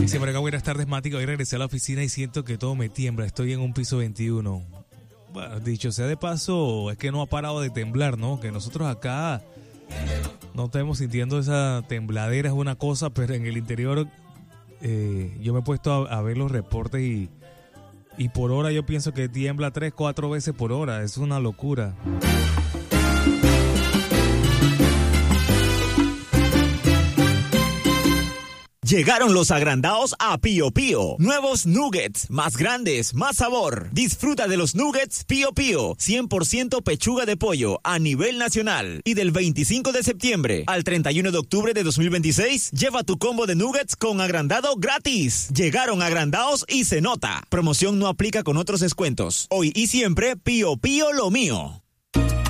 Dice por acá, buenas tardes, Mática. Hoy regresé a la oficina y siento que todo me tiembla. Estoy en un piso 21. Bueno, dicho sea de paso, es que no ha parado de temblar, ¿no? Que nosotros acá no estamos sintiendo esa tembladera, es una cosa, pero en el interior yo me he puesto a ver los reportes y por hora yo pienso que tiembla 3-4 veces por hora. Es una locura. Llegaron los agrandados a Pío Pío. Nuevos nuggets, más grandes, más sabor. Disfruta de los nuggets Pío Pío, 100% pechuga de pollo a nivel nacional. Y del 25 de septiembre al 31 de octubre de 2026, lleva tu combo de nuggets con agrandado gratis. Llegaron agrandados y se nota. Promoción no aplica con otros descuentos. Hoy y siempre, Pío Pío lo mío.